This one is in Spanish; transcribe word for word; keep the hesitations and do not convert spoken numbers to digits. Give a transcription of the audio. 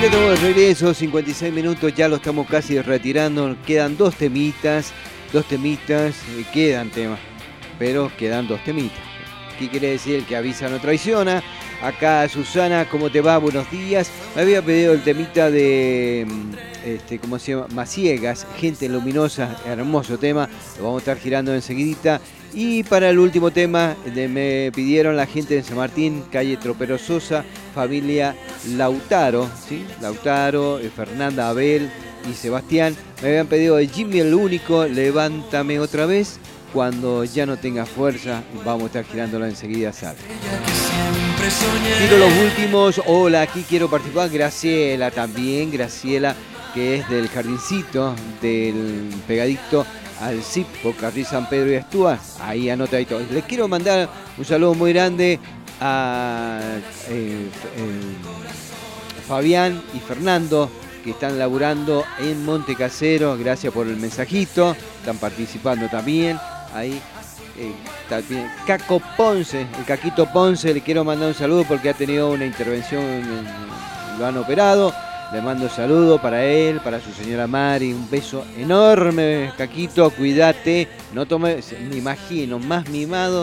Ya estamos de regreso, cincuenta y seis minutos, ya lo estamos casi retirando. Quedan dos temitas, dos temitas, eh, quedan temas, pero quedan dos temitas. ¿Qué quiere decir? El que avisa no traiciona. Acá Susana, ¿cómo te va? Buenos días. Me había pedido el temita de, este, ¿cómo se llama? Maciegas, Gente Luminosa, hermoso tema. Lo vamos a estar girando enseguidita. Y para el último tema, de, me pidieron la gente de San Martín, calle Tropero Sosa, familia Lautaro, ¿sí? Lautaro, eh, Fernanda, Abel y Sebastián. Me habían pedido de Jimmy el Único, Levántame otra vez. Cuando ya no tenga fuerza, vamos a estar girándola enseguida, sale. Tiro los últimos. Hola, aquí quiero participar. Graciela también, Graciela, que es del jardincito, del pegadito al Cipo, Carril San Pedro y Astúa. Ahí anotadito. Les quiero mandar un saludo muy grande a eh, eh, Fabián y Fernando, que están laburando en Monte Casero. Gracias por el mensajito. Están participando también. Ahí eh, también Caco Ponce, el Caquito Ponce, le quiero mandar un saludo porque ha tenido una intervención, en, lo han operado. Le mando un saludo para él, para su señora Mari, un beso enorme, Caquito, cuídate. No tome, me imagino, más mimado